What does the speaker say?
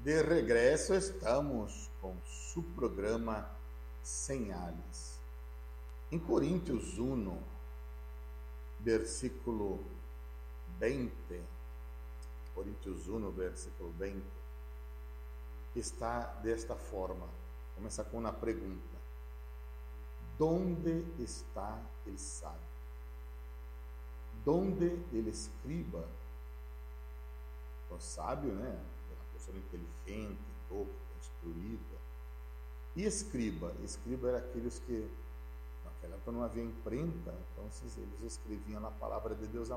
De regresso estamos com su programa Señales. Em Coríntios 1, versículo 20, Coríntios 1, versículo 20, está desta forma. Começa com uma pergunta: ¿Dónde está el sábio? ¿Dónde el escriba? O sábio, né? Uma pessoa inteligente, culta, instruída. E escriba? Escriba era aqueles que naquela época não havia imprenta, então eles escreviam a palavra de Deus à